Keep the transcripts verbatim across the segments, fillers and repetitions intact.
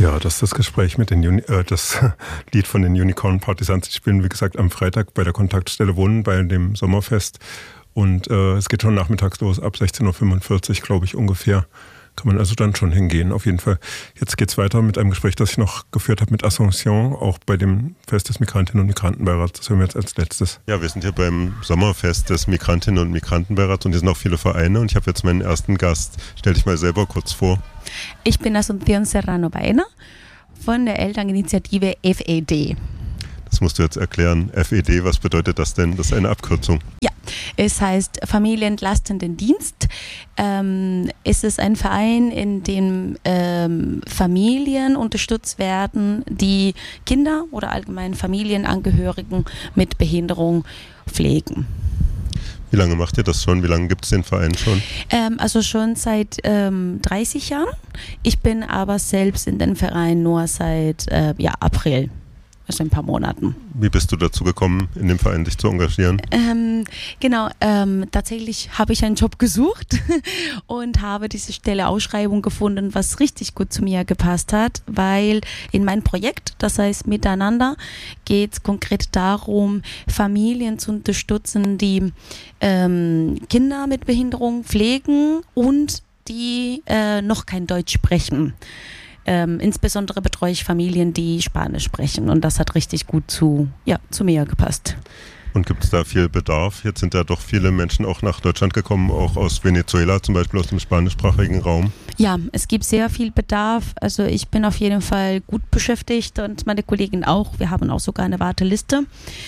Ja, das ist das Gespräch mit den Uni- äh, das Lied von den Unicorn Partisans. Ich bin, wie gesagt, am Freitag bei der Kontaktstelle Wohnen bei dem Sommerfest und äh, es geht schon nachmittags los, ab sechzehn Uhr fünfundvierzig, glaube ich, ungefähr. Kann man also dann schon hingehen, auf jeden Fall. Jetzt geht's weiter mit einem Gespräch, das ich noch geführt habe mit Asunción, auch bei dem Fest des Migrantinnen- und Migrantenbeirats. Das hören wir jetzt als letztes. Ja, wir sind hier beim Sommerfest des Migrantinnen- und Migrantenbeirats und hier sind auch viele Vereine und ich habe jetzt meinen ersten Gast. Stell dich mal selber kurz vor. Ich bin Asunción Serrano Baena von der Elterninitiative F E D. Das musst du jetzt erklären. F E D, was bedeutet das denn? Das ist eine Abkürzung. Ja, es heißt Familienentlastenden Dienst. Ähm, es ist ein Verein, in dem ähm, Familien unterstützt werden, die Kinder oder allgemein Familienangehörigen mit Behinderung pflegen. Wie lange macht ihr das schon? Wie lange gibt es den Verein schon? Ähm, also schon seit ähm, dreißig Jahren. Ich bin aber selbst in den Verein nur seit äh, ja, April. Also ein paar Monaten. Wie bist du dazu gekommen, in dem Verein dich zu engagieren? Ähm, genau, ähm, tatsächlich habe ich einen Job gesucht und habe diese Stelle Ausschreibung gefunden, was richtig gut zu mir gepasst hat, weil in meinem Projekt, das heißt Miteinander, geht es konkret darum, Familien zu unterstützen, die ähm, Kinder mit Behinderung pflegen und die äh, noch kein Deutsch sprechen. Ähm, insbesondere betreue ich Familien, die Spanisch sprechen und das hat richtig gut zu, ja, zu mir gepasst. Und gibt es da viel Bedarf? Jetzt sind ja doch viele Menschen auch nach Deutschland gekommen, auch aus Venezuela, zum Beispiel aus dem spanischsprachigen Raum. Ja, es gibt sehr viel Bedarf. Also ich bin auf jeden Fall gut beschäftigt und meine Kollegen auch. Wir haben auch sogar eine Warteliste.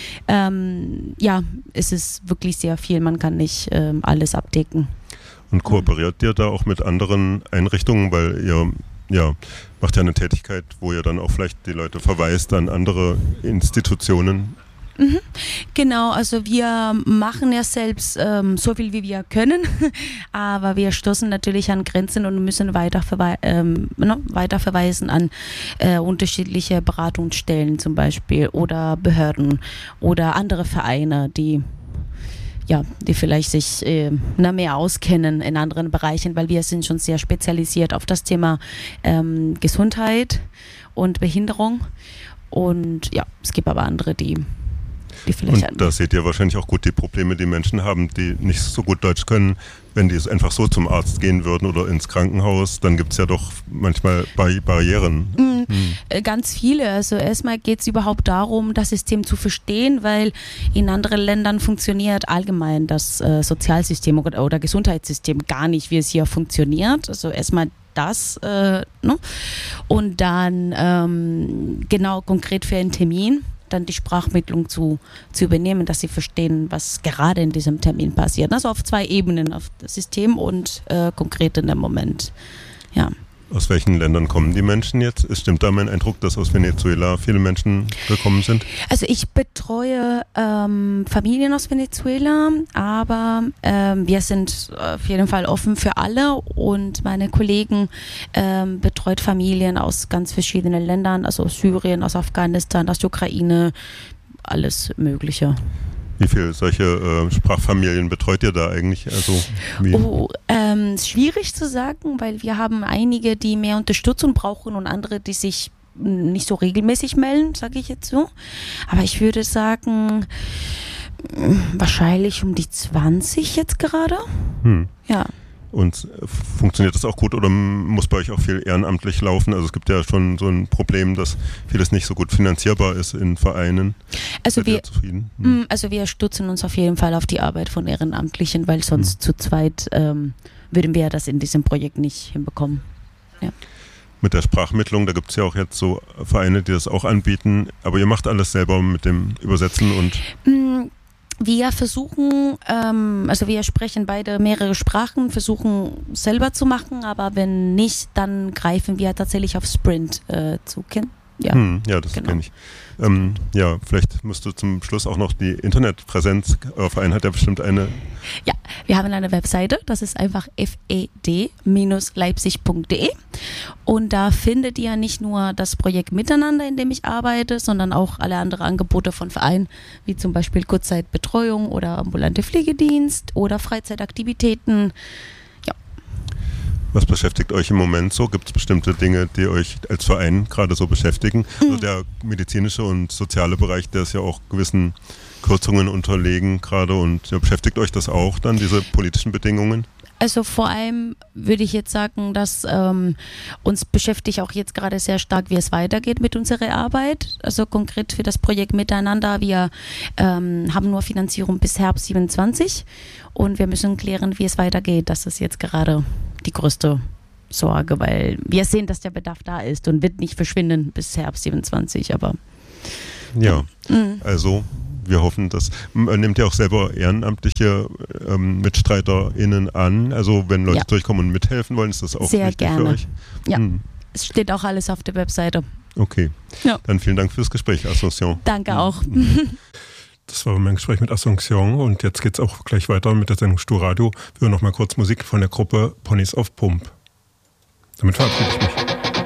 Ähm, ja, es ist wirklich sehr viel. Man kann nicht ähm, alles abdecken. Und kooperiert ihr da auch mit anderen Einrichtungen, weil ihr ja, macht ja eine Tätigkeit, wo ihr dann auch vielleicht die Leute verweist an andere Institutionen? Mhm. Genau, also wir machen ja selbst ähm, so viel, wie wir können, aber wir stoßen natürlich an Grenzen und müssen weiter, verwe- ähm, ne, weiter verweisen an äh, unterschiedliche Beratungsstellen zum Beispiel oder Behörden oder andere Vereine, die ja, die vielleicht sich äh, mehr auskennen in anderen Bereichen, weil wir sind schon sehr spezialisiert auf das Thema ähm, Gesundheit und Behinderung. Und ja, es gibt aber andere, die, die vielleicht... Und da seht ihr wahrscheinlich auch gut die Probleme, die Menschen haben, die nicht so gut Deutsch können. Wenn die einfach so zum Arzt gehen würden oder ins Krankenhaus, dann gibt es ja doch manchmal Barri- Barrieren. Mhm. Mhm. Ganz viele. Also erstmal geht es überhaupt darum, das System zu verstehen, weil in anderen Ländern funktioniert allgemein das äh, Sozialsystem oder, oder Gesundheitssystem gar nicht, wie es hier funktioniert. Also erstmal das, äh, ne? Und dann ähm, genau konkret für einen Termin dann die Sprachmittlung zu, zu übernehmen, dass sie verstehen, was gerade in diesem Termin passiert. Also auf zwei Ebenen, auf das System und äh, konkret in dem Moment. Ja. Aus welchen Ländern kommen die Menschen jetzt? Es stimmt da mein Eindruck, dass aus Venezuela viele Menschen gekommen sind? Also ich betreue ähm, Familien aus Venezuela, aber ähm, wir sind auf jeden Fall offen für alle und meine Kollegen ähm, betreut Familien aus ganz verschiedenen Ländern, also aus Syrien, aus Afghanistan, aus der Ukraine, alles Mögliche. Wie viele solche äh, Sprachfamilien betreut ihr da eigentlich? Also, wie? Oh, ähm, schwierig zu sagen, weil wir haben einige, die mehr Unterstützung brauchen und andere, die sich nicht so regelmäßig melden, sage ich jetzt so. Aber ich würde sagen, wahrscheinlich um die zwanzig jetzt gerade. Hm. Ja. Und funktioniert das auch gut oder muss bei euch auch viel ehrenamtlich laufen? Also es gibt ja schon so ein Problem, dass vieles nicht so gut finanzierbar ist in Vereinen. Also Seid ihr wir, zufrieden? Hm. also wir stützen uns auf jeden Fall auf die Arbeit von Ehrenamtlichen, weil sonst hm. zu zweit ähm, würden wir das in diesem Projekt nicht hinbekommen. Ja. Mit der Sprachmittlung, da gibt es ja auch jetzt so Vereine, die das auch anbieten, aber ihr macht alles selber mit dem Übersetzen und... Mm. Wir versuchen, ähm, also wir sprechen beide mehrere Sprachen, versuchen selber zu machen, aber wenn nicht, dann greifen wir tatsächlich auf Sprint äh, zu. Ken- ja. Hm, ja, das Genau. kenne ich. Ähm, ja, vielleicht musst du zum Schluss auch noch die Internetpräsenz, euer Verein hat ja bestimmt eine. Ja, wir haben eine Webseite, das ist einfach f e d leipzig punkt d e und da findet ihr nicht nur das Projekt Miteinander, in dem ich arbeite, sondern auch alle anderen Angebote von Vereinen, wie zum Beispiel Kurzzeitbetreuung oder ambulante Pflegedienst oder Freizeitaktivitäten. Ja. Was beschäftigt euch im Moment so? Gibt es bestimmte Dinge, die euch als Verein gerade so beschäftigen? Mhm. Also der medizinische und soziale Bereich, der ist ja auch gewissen Kürzungen unterlegen gerade, und ja, beschäftigt euch das auch dann, diese politischen Bedingungen? Also vor allem würde ich jetzt sagen, dass ähm, uns beschäftigt auch jetzt gerade sehr stark, wie es weitergeht mit unserer Arbeit. Also konkret für das Projekt Miteinander. Wir ähm, haben nur Finanzierung bis Herbst siebenundzwanzig und wir müssen klären, wie es weitergeht. Das ist jetzt gerade die größte Sorge, weil wir sehen, dass der Bedarf da ist und wird nicht verschwinden bis Herbst siebenundzwanzig. Aber ja, mhm. also wir hoffen, dass man nimmt ja auch selber ehrenamtliche ähm, MitstreiterInnen an. Also wenn Leute ja. durchkommen und mithelfen wollen, ist das auch sehr wichtig gerne. für euch? Ja, hm. Es steht auch alles auf der Webseite. Okay, ja. Dann vielen Dank fürs Gespräch, Asunción. Danke auch. Das war mein Gespräch mit Asunción und jetzt geht es auch gleich weiter mit der Sendung Stu-Radio. Wir hören noch mal kurz Musik von der Gruppe Ponys auf Pump. Damit verabschiede ich mich.